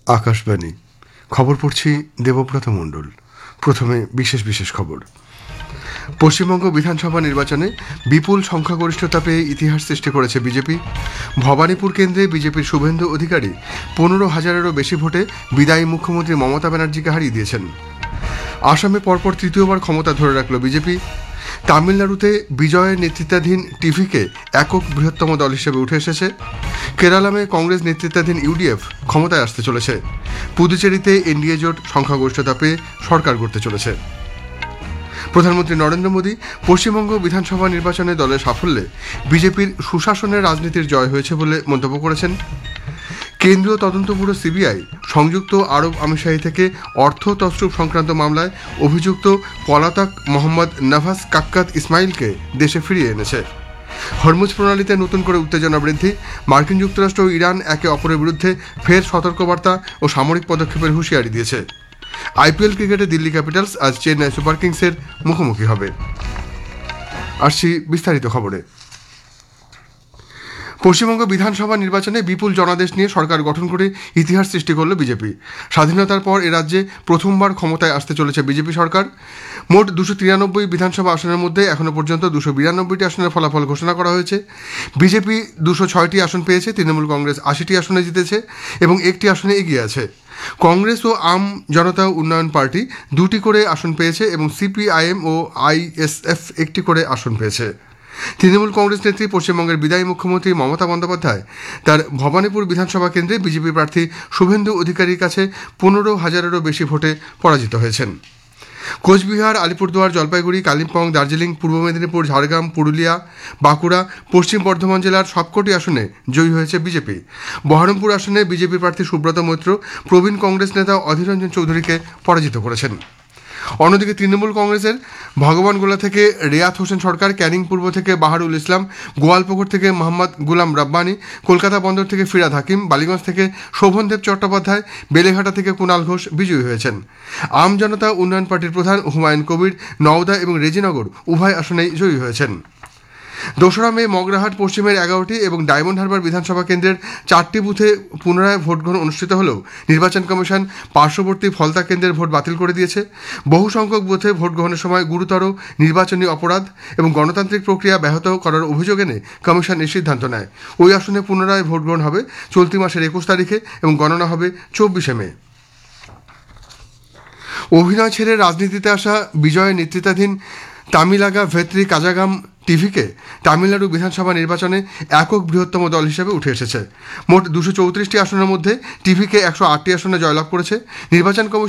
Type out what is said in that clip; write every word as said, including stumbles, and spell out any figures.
আকাশবাণী খবর পড়ছি দেবব্রত মণ্ডল। প্রথমে বিশেষ বিশেষ খবর। পশ্চিমবঙ্গ বিধানসভা নির্বাচনে বিপুল সংখ্যাগরিষ্ঠতা পেয়ে ইতিহাস সৃষ্টি করেছে বিজেপি। ভবানীপুর কেন্দ্রে বিজেপির শুভেন্দু অধিকারী পনেরো হাজারেরও বেশি ভোটে বিদায়ী মুখ্যমন্ত্রী মমতা ব্যানার্জিকে হারিয়ে দিয়েছেন। আসামে পরপর তৃতীয়বার ক্ষমতা ধরে রাখল বিজেপি। তামিলনাড়ুতে বিজয়ের নেতৃত্বাধীন টিভিকে একক বৃহত্তম দল হিসেবে উঠে এসেছে। কেরালামে কংগ্রেস নেতৃত্বাধীন ইউডিএফ ক্ষমতায় আসতে চলেছে। পুদুচেরিতে এনডিএ জোট সংখ্যাগরিষ্ঠতা পেয়ে সরকার গড়তে চলেছে। প্রধানমন্ত্রী নরেন্দ্র মোদী পশ্চিমবঙ্গ বিধানসভা নির্বাচনে দলের সাফল্যে বিজেপির সুশাসনের রাজনীতির জয় হয়েছে বলে মন্তব্য করেছেন। কেন্দ্রীয় তদন্ত ব্যুরো সিবিআই সংযুক্ত আরব আমিরশাহী থেকে অর্থ তছরুপ সংক্রান্ত মামলায় অভিযুক্ত পলাতক মোহাম্মদ নভাস কাক্কাত ইসমাইলকে দেশে ফিরিয়ে এনেছে। হরমুজ প্রণালীতে নতুন করে উত্তেজনা বৃদ্ধি। মার্কিন যুক্তরাষ্ট্র ও ইরান একে অপরের বিরুদ্ধে ফের সতর্কবার্তা ও সামরিক পদক্ষেপের হুঁশিয়ারি দিয়েছে। আইপিএল ক্রিকেটে দিল্লি ক্যাপিটালস আজ চেন্নাই সুপার কিংসের মুখোমুখি হবে। আসছি বিস্তারিত খবরে। পশ্চিমবঙ্গ বিধানসভা নির্বাচনে বিপুল জনাদেশ নিয়ে সরকার গঠন করে ইতিহাস সৃষ্টি করল বিজেপি। স্বাধীনতার পর এ রাজ্যে প্রথমবার ক্ষমতায় আসতে চলেছে বিজেপি সরকার। মোট দুশো তিরানব্বই বিধানসভা আসনের মধ্যে এখনো পর্যন্ত দুশো বিরানব্বইটি আসনের ফলাফল ঘোষণা করা হয়েছে। বিজেপি দুশো ছয়টি আসন পেয়েছে, তৃণমূল কংগ্রেস আশিটি আসনে জিতেছে এবং একটি আসনে এগিয়ে আছে। কংগ্রেস ও আম জনতা উন্নয়ন পার্টি দুটি করে আসন পেয়েছে এবং সিপিআইএম ও আইএসএফ একটি করে আসন পেয়েছে। তৃণমূল কংগ্রেস নেত্রী পশ্চিমবঙ্গের বিদায়ী মুখ্যমন্ত্রী মমতা বন্দ্যোপাধ্যায় তার ভবানীপুর বিধানসভা কেন্দ্রে বিজেপি প্রার্থী শুভেন্দু অধিকারীর কাছে পনেরো হাজারেরও বেশি ভোটে পরাজিত হয়েছেন। কোচবিহার, আলিপুরদুয়ার, জলপাইগুড়ি, কালিম্পং, দার্জিলিং, পূর্ব মেদিনীপুর, ঝাড়গ্রাম, পুরুলিয়া, বাঁকুড়া, পশ্চিম বর্ধমান জেলার সবকটি আসনে জয়ী হয়েছে বিজেপি। বহরমপুর আসনে বিজেপি প্রার্থী সুব্রত মৈত্র প্রবীণ কংগ্রেস নেতা অধীর রঞ্জন চৌধুরীকে পরাজিত করেছেন। অন্যদিকে তৃণমূল কংগ্রেসের ভগবানগোলা থেকে রেয়াত হোসেন সরকার, ক্যানিং পূর্ব থেকে বাহারুল ইসলাম, গোয়ালপুকুর থেকে মোহাম্মদ গুলাম রাব্বানি, কলকাতা বন্দর থেকে ফিরাদ হাকিম, বালিগঞ্জ থেকে শোভনদেব চট্টোপাধ্যায়, বেলেঘাটা থেকে কুণাল ঘোষ বিজয়ী হয়েছেন। আম জনতা উন্নয়ন পার্টির প্রধান হুমায়ুন কবির নওদা এবং রেজিনগর উভয় আসনেই জয়ী হয়েছেন। দোসরা মে মগরাহাট পশ্চিমের এগারোটি এবং ডায়মন্ড হারবার বিধানসভা কেন্দ্রের চারটি বুথে পুনরায় ভোটগ্রহণ অনুষ্ঠিত হলেও নির্বাচন কমিশন পার্শ্ববর্তী ফলতা কেন্দ্রের ভোট বাতিল করে দিয়েছে। বহু সংখ্যক বুথে ভোট গ্রহণের সময় গুরুতর নির্বাচনী অপরাধ এবং গণতান্ত্রিক প্রক্রিয়া ব্যাহত করার অভিযোগ এনে কমিশন এই সিদ্ধান্ত নেয়। ওই আসনে পুনরায় ভোট গ্রহণ হবে চলতি মাসের একুশ তারিখে এবং গণনা হবে চব্বিশে মে। অভিনয় ছেড়ে রাজনীতিতে আসা বিজয়ের নেতৃত্বাধীন তামিলাগা ভেত্রি কাজাগাম টিভিকে তামিলনাড়ু বিধানসভা নির্বাচনে একক বৃহত্তম দল হিসেবে উঠে এসেছে। মোট দুশো চৌত্রিশটি আসনের মধ্যে টিভিকে একশো আটটি আসনে জয়লাভ করেছে। নির্বাচন কমিশন